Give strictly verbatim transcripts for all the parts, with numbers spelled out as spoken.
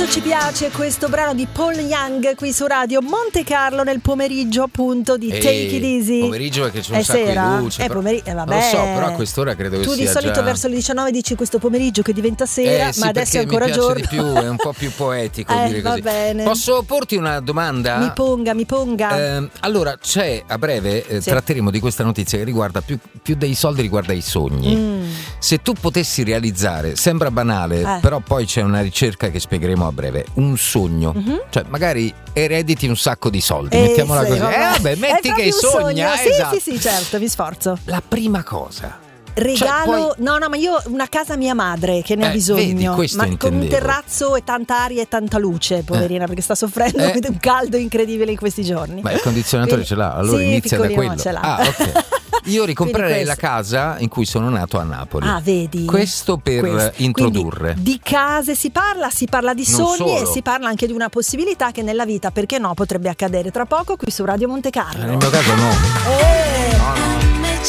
Quanto ci piace questo brano di Paul Young qui su Radio Monte Carlo nel pomeriggio appunto di Ehi, Take It Easy. Pomeriggio perché c'è un è sacco sera? di luce. È però, pomeri- eh, vabbè. Non lo so, però a quest'ora credo che tu sia di solito già... verso le diciannove dici questo pomeriggio che diventa sera, eh, sì, ma adesso è ancora mi giorno. piace di più, è un po' più poetico eh, dire va così. bene. Posso porti una domanda? Mi ponga, mi ponga. Eh, allora, c'è a breve eh, Sì. tratteremo di questa notizia che riguarda più, più dei soldi, riguarda i sogni. Mm. Se tu potessi realizzare, sembra banale, Eh. però poi c'è una ricerca che spiegheremo a breve, un sogno, Mhm. cioè magari erediti un sacco di soldi, Eh, mettiamola sì, così. vabbè. Eh vabbè, È metti proprio che un sogna, sogno. Sì, esatto. sì, sì, certo, mi sforzo. La prima cosa. Regalo, Cioè, poi- no, no, ma io una casa a mia madre che ne ha Eh, bisogno, vedi, questo ma con un intendevo. terrazzo e tanta aria e tanta luce, poverina, perché sta soffrendo Eh. di un caldo incredibile in questi giorni. Ma il condizionatore Quindi- ce l'ha, allora sì, inizia da piccolino, quello. ce l'ha. Ah, ok. Io ricomprerei Quindi la questo. casa in cui sono nato a Napoli. Ah, vedi? Questo per Questo. introdurre. Quindi di case si parla, si parla di Non sogni solo. e si parla anche di una possibilità che nella vita, perché no, potrebbe accadere tra poco qui su Radio Monte Carlo. Eh, Nel mio caso no. Eh. No, no.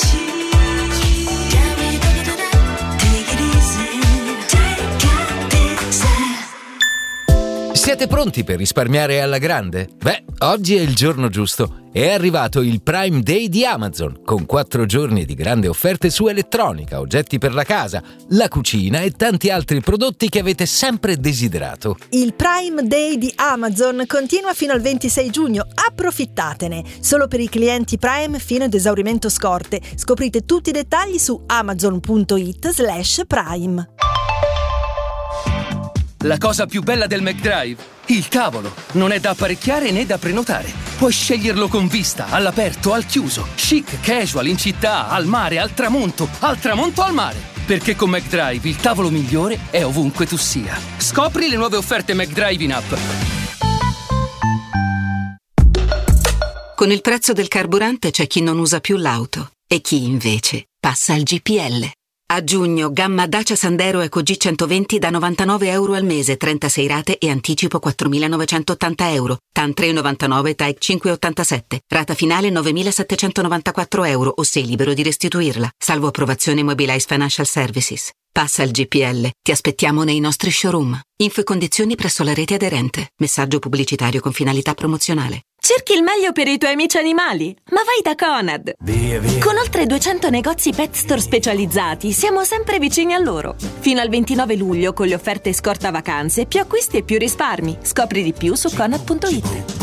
Siete pronti per risparmiare alla grande? Beh, oggi è il giorno giusto. È arrivato il Prime Day di Amazon, con quattro giorni di grandi offerte su elettronica, oggetti per la casa, la cucina e tanti altri prodotti che avete sempre desiderato. Il Prime Day di Amazon continua fino al ventisei giugno, approfittatene! Solo per i clienti Prime fino ad esaurimento scorte. Scoprite tutti i dettagli su amazon.it slash prime. La cosa più bella del McDrive? Il tavolo. Non è da apparecchiare né da prenotare. Puoi sceglierlo con vista, all'aperto, al chiuso. Chic, casual, in città, al mare, al tramonto, al tramonto al mare. Perché con McDrive il tavolo migliore è ovunque tu sia. Scopri le nuove offerte McDrive in app. Con il prezzo del carburante c'è chi non usa più l'auto e chi invece passa al G P L. A giugno, gamma Dacia Sandero Eco G centoventi da novantanove euro al mese, trentasei rate e anticipo quattromilanovecentottanta euro. T A N tre virgola novantanove, T A E cinque virgola ottantasette. Rata finale novemilasettecentonovantaquattro euro o sei libero di restituirla. Salvo approvazione Mobilize Financial Services. Passa al G P L. Ti aspettiamo nei nostri showroom. Info e condizioni presso la rete aderente. Messaggio pubblicitario con finalità promozionale. Cerchi il meglio per i tuoi amici animali? Ma vai da Conad! Via, via. Con oltre duecento negozi pet store specializzati, siamo sempre vicini a loro. Fino al ventinove luglio, con le offerte scorta vacanze, più acquisti e più risparmi. Scopri di più su conad punto it.